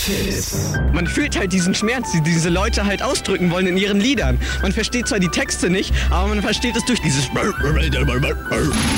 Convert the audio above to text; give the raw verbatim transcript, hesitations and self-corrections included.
Kiss. Man fühlt halt diesen Schmerz, die diese Leute halt ausdrücken wollen in ihren Liedern. Man versteht zwar die Texte nicht, aber man versteht es durch dieses